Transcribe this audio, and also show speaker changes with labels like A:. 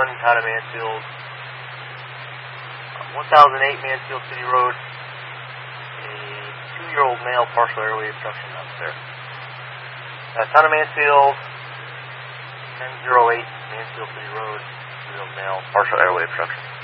A: town of Mansfield. 1008 Mansfield City Road. A 2-year-old male, partial airway obstruction up there. Town of Mansfield, 1008 Mansfield City Road, 2-year-old male, partial airway obstruction.